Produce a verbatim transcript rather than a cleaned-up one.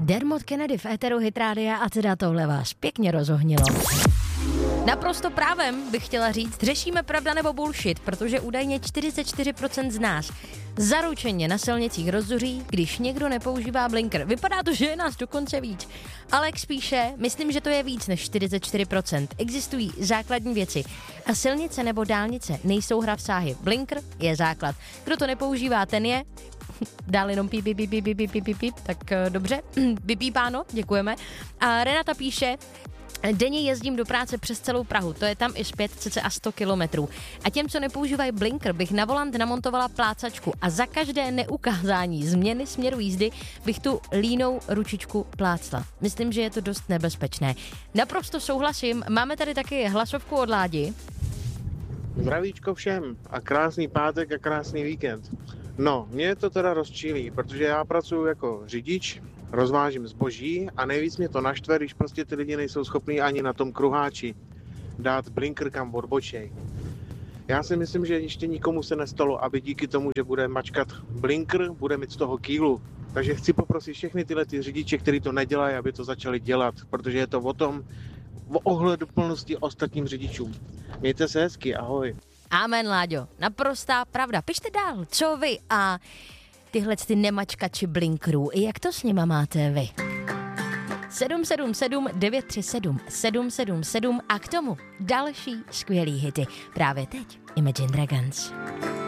Dermot Kennedy v éteru Hit Rádia a teda tohle vás pěkně rozohnilo. Naprosto právem bych chtěla říct, řešíme pravda nebo bullshit, protože údajně čtyřicet čtyři procent z nás zaručeně na silnicích rozzuří, když někdo nepoužívá blinker. Vypadá to, že je nás dokonce víc. Alex píše, myslím, že to je víc než čtyřicet čtyři procent. Existují základní věci a silnice nebo dálnice nejsou hra v sáhy. Blinker je základ. Kdo to nepoužívá, ten je... Dál jenom píp, píp, píp, píp, píp, píp, píp, píp, tak uh, dobře, vypípáno, děkujeme. A Renata píše, denně jezdím do práce přes celou Prahu, to je tam i zpět cca sto kilometrů. A těm, co nepoužívají blinker, bych na volant namontovala plácačku a za každé neukázání změny směru jízdy bych tu línou ručičku plácla. Myslím, že je to dost nebezpečné. Naprosto souhlasím, máme tady taky hlasovku od Ládi. Zdravíčko všem a krásný pátek a krásný víkend. No, mě to teda rozčílí, protože já pracuji jako řidič, rozvážím zboží a nejvíc mě to naštve, když prostě ty lidi nejsou schopní ani na tom kruháči dát blinker kam odbočej. Já si myslím, že ještě nikomu se nestalo, aby díky tomu, že bude mačkat blinker, bude mít z toho kýlu. Takže chci poprosit všechny tyhle ty řidiče, kteří to nedělají, aby to začali dělat, protože je to o tom, o ohleduplnosti ostatním řidičům. Mějte se hezky, ahoj. Amen, Láďo, naprostá pravda. Pište dál, co vy a tyhle ty nemačkači blinkerů, jak to s nima máte vy? sedm sedm sedm devět tři sedm sedm sedm sedm a k tomu další skvělý hity. Právě teď Imagine Dragons.